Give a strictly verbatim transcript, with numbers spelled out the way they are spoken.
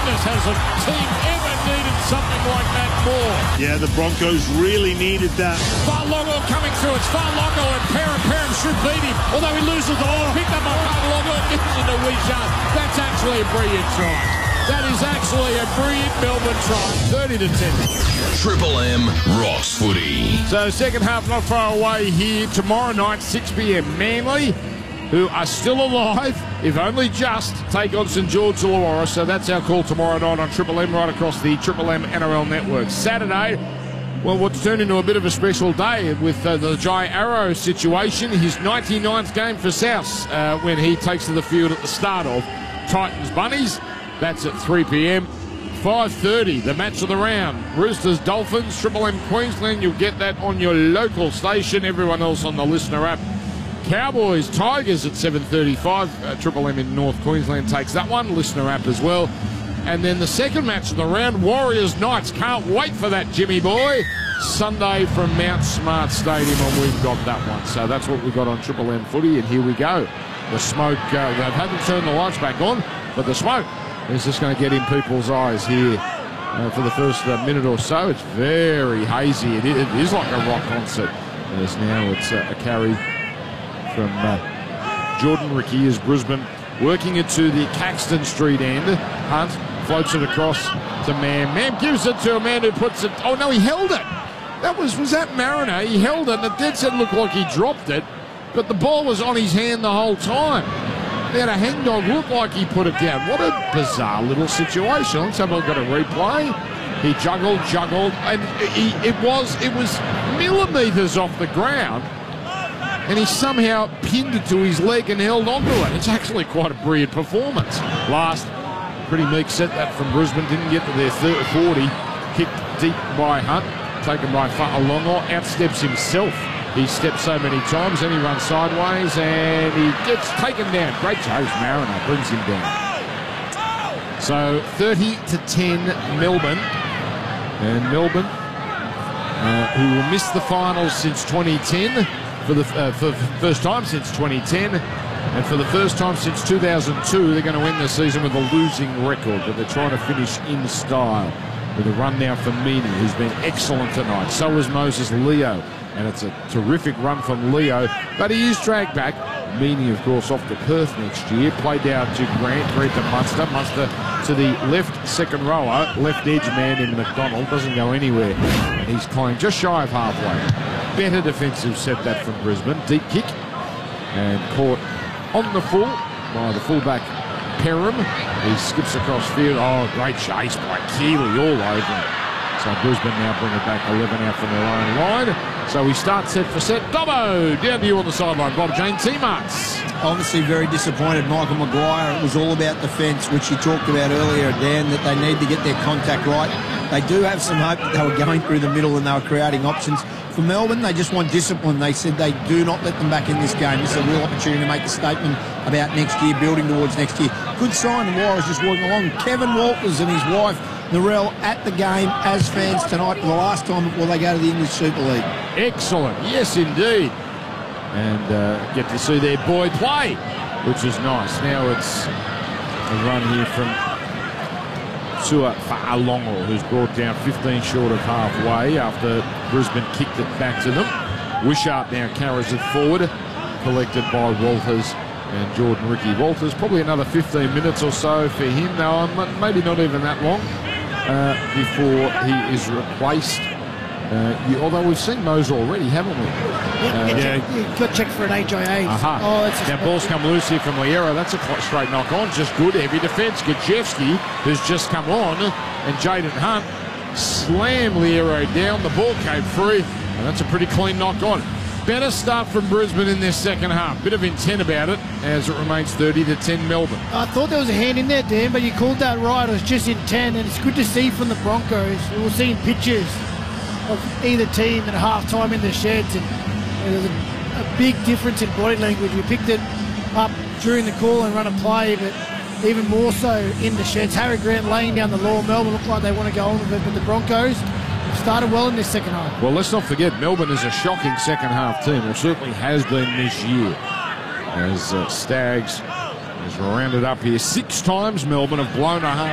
goodness, has a team ever needed something like that more? Yeah, the Broncos really needed that. Fa'alogo coming through. It's Fa'alogo and Perham. Perham should beat him. Although he loses the ball. Picked up by Fa'alogo and gives it to Wishart. That's actually a brilliant try. That is actually a brilliant Melbourne try. thirty to ten. Triple M Rocks Footy. So second half not far away here. Tomorrow night, six p m. Manly, who are still alive, if only just, take on St George Illawarra. So that's our call tomorrow night on Triple M, right across the Triple M N R L network. Saturday, well, what's turned into a bit of a special day with uh, the Jai Arrow situation. His ninety-ninth game for South uh, when he takes to the field at the start of Titans Bunnies. That's at three p m. five thirty, the match of the round. Roosters, Dolphins, Triple M Queensland. You'll get that on your local station. Everyone else on the Listener app. Cowboys, Tigers at seven thirty-five. Uh, Triple M in North Queensland takes that one. Listener app as well. And then the second match of the round, Warriors, Knights. Can't wait for that, Jimmy boy. Sunday from Mount Smart Stadium, and we've got that one. So that's what we've got on Triple M Footy, and here we go. The smoke, uh, they haven't turned the lights back on, but the smoke is just going to get in people's eyes here uh, for the first uh, minute or so. It's very hazy. It, it is like a rock concert. As now it's uh, a carry from uh, Jordan Ricky as Brisbane working it to the Caxton Street end. Hunt floats it across to Mam. Mam gives it to a man who puts it... Oh, no, he held it. That was... Was that Mariner? He held it, and it did look like he dropped it, but the ball was on his hand the whole time. He had a hangdog look like he put it down. What a bizarre little situation. Let's have a look at a replay. He juggled, juggled, and he, it was it was millimetres off the ground, and he somehow pinned it to his leg and held onto it. It's actually quite a brilliant performance. Last, pretty meek set that from Brisbane. Didn't get to their forty. Kicked deep by Hunt. Taken by Fa'alogo. Outsteps himself. He steps so many times, then he runs sideways, and he gets taken down. Great chase, Mariner brings him down. So thirty to ten, Melbourne. And Melbourne, uh, who will miss the finals since twenty ten, for the, uh, for the first time since twenty ten, and for the first time since two thousand two, they're going to end the season with a losing record, but they're trying to finish in style with a run now for Meany, who's been excellent tonight. So is Moses Leo. And it's a terrific run from Leo, but he is dragged back. Meany, of course, off to Perth next year. Played down to Grant, Grant to Munster. Munster to the left second rower, left edge man in McDonald. Doesn't go anywhere. And he's playing just shy of halfway. Better defensive set that from Brisbane. Deep kick. And caught on the full by the fullback Perham. He skips across field. Oh, great chase by Keeley all over him. So Brisbane now bring it back eleven out from their own line. So we start set for set. Dobbo, down to you on the sideline. Bob Jane, T-Marts. Obviously very disappointed, Michael Maguire. It was all about defence, which you talked about earlier, Dan, that they need to get their contact right. They do have some hope that they were going through the middle and they were creating options. For Melbourne, they just want discipline. They said they do not let them back in this game. This is a real opportunity to make a statement about next year, building towards next year. Good sign, and Warriors just walking along. Kevin Walters and his wife, Narelle, at the game as fans tonight for the last time before they go to the English Super League. Excellent. Yes, indeed. And uh, get to see their boy play, which is nice. Now it's a run here from Tua Fa'alogo, who's brought down fifteen short of halfway after Brisbane kicked it back to them. Wishart now carries it forward, collected by Walters and Jordan Ricky. Walters, probably another fifteen minutes or so for him. Now, maybe not even that long uh, before he is replaced. Uh, you, although we've seen Mose already, haven't we? Yeah, uh, yeah. You got checked for an H I A. Uh-huh. Oh, that's now, ball's come loose here from Liero. That's a straight knock on. Just good, heavy defence. Gajewski, who's just come on, and Jaden Hunt slammed Liero down. The ball came free, and that's a pretty clean knock on. Better start from Brisbane in their second half. Bit of intent about it as it remains thirty to ten Melbourne. I thought there was a hand in there, Dan, but you called that right. It was just intent, and it's good to see from the Broncos. We were seeing pictures of either team at half-time in the sheds, and there's a, a big difference in body language. We picked it up during the call and run a play, but even more so in the sheds. Harry Grant laying down the law. Melbourne look like they want to go on with it, but the Broncos started well in this second half. Well, let's not forget, Melbourne is a shocking second-half team. It certainly has been this year, as uh, Stags has rounded up here six times. Melbourne have blown a half.